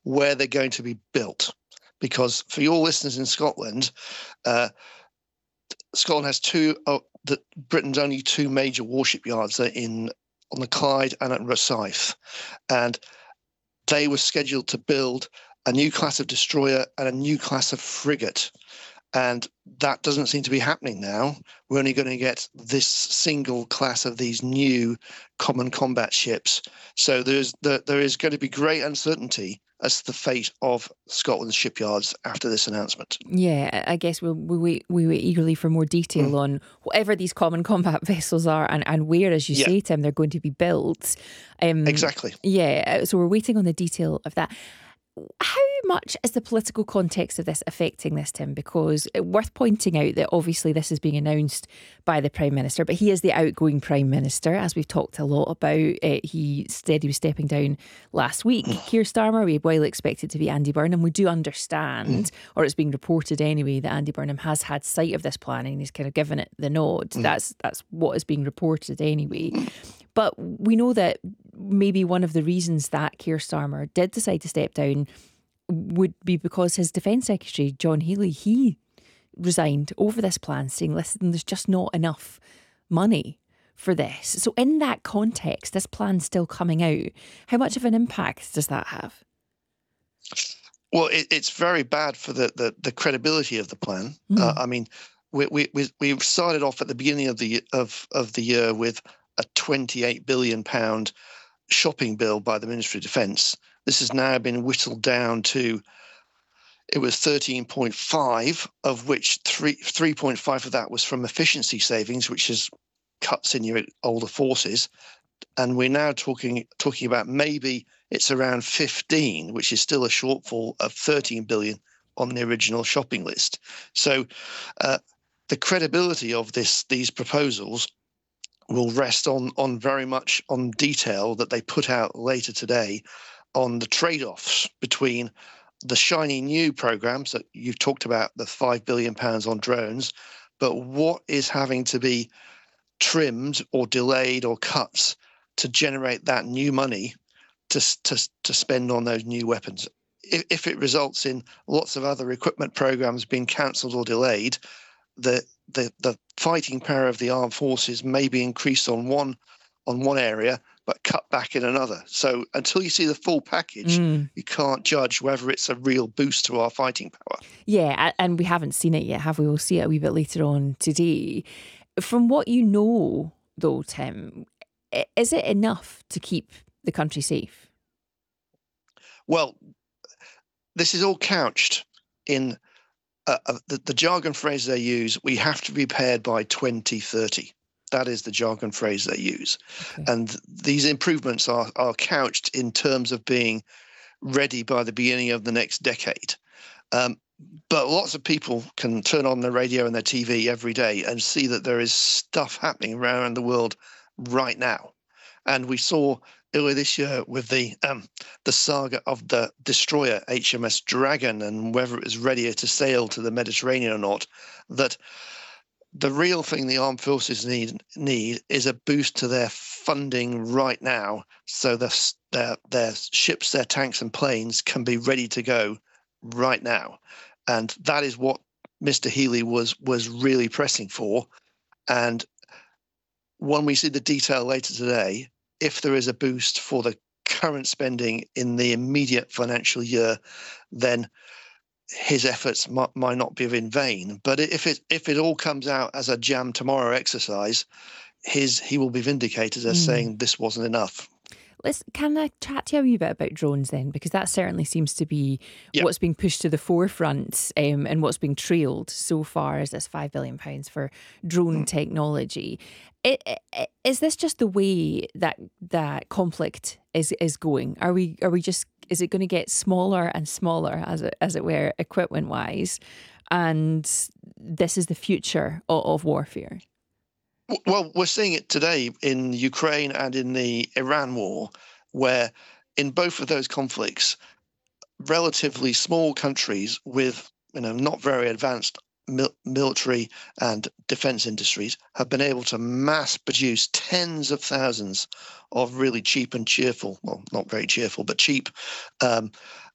where they're going to be built. Because for your listeners in Scotland, Scotland has Britain's only two major warship yards are on the Clyde and at Rosyth, and they were scheduled to build a new class of destroyer and a new class of frigate. And that doesn't seem to be happening now. We're only going to get this single class of these new common combat ships. So there is going to be great uncertainty as to the fate of Scotland's shipyards after this announcement. Yeah, I guess we wait eagerly for more detail on whatever these common combat vessels are and where, as you say, Tim, they're going to be built. Exactly. Yeah, so we're waiting on the detail of that. How much is the political context of this affecting this, Tim? Because worth pointing out that obviously this is being announced by the Prime Minister, but he is the outgoing Prime Minister, as we've talked a lot about. He said he was stepping down last week. Keir Starmer, we well expected to be Andy Burnham. We do understand, or it's being reported anyway, that Andy Burnham has had sight of this planning. He's kind of given it the nod. That's what is being reported anyway. But we know that maybe one of the reasons that Keir Starmer did decide to step down would be because his Defence Secretary, John Healey, he resigned over this plan, saying, listen, there's just not enough money for this. So in that context, this plan's still coming out. How much of an impact does that have? Well, it's very bad for the credibility of the plan. I mean, we started off at the beginning of the year with a £28 billion shopping bill by the Ministry of Defence. This has now been whittled down to, it was 13.5, of which 3.5 of that was from efficiency savings, which is cuts in your older forces. And we're now talking about maybe it's around 15, which is still a shortfall of 13 billion on the original shopping list. So the credibility of these proposals will rest on very much on detail that they put out later today on the trade-offs between the shiny new programs that you've talked about, the £5 billion on drones, but what is having to be trimmed or delayed or cut to generate that new money to spend on those new weapons. If it results in lots of other equipment programs being cancelled or delayed, the fighting power of the armed forces may be increased on one area but cut back in another. So until you see the full package, you can't judge whether it's a real boost to our fighting power. Yeah, and we haven't seen it yet, have we? We'll see it a wee bit later on today. From what you know, though, Tim, is it enough to keep the country safe? Well, this is all couched in the jargon phrase they use, we have to be prepared by 2030. That is the jargon phrase they use. Okay. And these improvements are couched in terms of being ready by the beginning of the next decade. But lots of people can turn on their radio and their TV every day and see that there is stuff happening around the world right now. And we saw earlier this year with the saga of the destroyer HMS Dragon and whether it was ready to sail to the Mediterranean or not, that the real thing the armed forces need is a boost to their funding right now, so their ships, their tanks and planes can be ready to go right now. And that is what Mr. Healey was really pressing for. And when we see the detail later today, if there is a boost for the current spending in the immediate financial year, then his efforts might not be in vain. But if it all comes out as a jam tomorrow exercise, he will be vindicated as saying this wasn't enough. Can I chat to you a wee bit about drones then? Because that certainly seems to be what's being pushed to the forefront and what's being trailed so far is this £5 billion for drone technology. Is this just the way that conflict is going? Are we just, is it going to get smaller and smaller as it were, equipment wise, and this is the future of warfare? Well, we're seeing it today in Ukraine and in the Iran war, where in both of those conflicts, relatively small countries with not very advanced military and defense industries have been able to mass produce tens of thousands of really cheap and cheerful, well, not very cheerful, but cheap